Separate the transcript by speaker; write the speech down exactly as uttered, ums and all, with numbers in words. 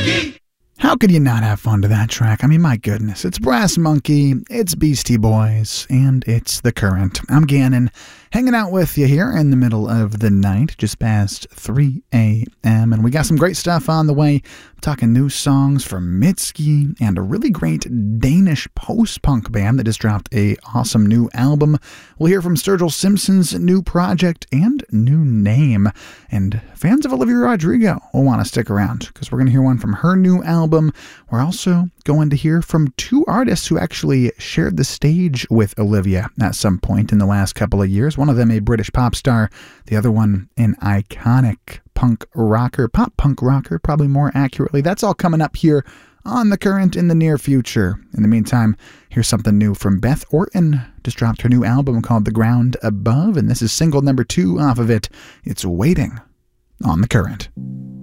Speaker 1: How could you not have fun to that track? I mean, my goodness. It's Brass Monkey, it's Beastie Boys, and it's The Current. I'm Gannon, hanging out with you here in the middle of the night, just past three a.m., and we got some great stuff on the way. I'm talking new songs from Mitski and a really great Danish post-punk band that just dropped a awesome new album. We'll hear from Sturgill Simpson's new project and new name, and fans of Olivia Rodrigo will want to stick around because we're going to hear one from her new album. We're also going to hear from two artists who actually shared the stage with Olivia at some point in the last couple of years. One of them a British pop star, the other one an iconic punk rocker, pop punk rocker, probably more accurately. That's all coming up here on The Current in the near future. In the meantime, here's something new from Beth Orton. Just dropped her new album called The Ground Above, and this is single number two off of it. It's Waiting on The Current.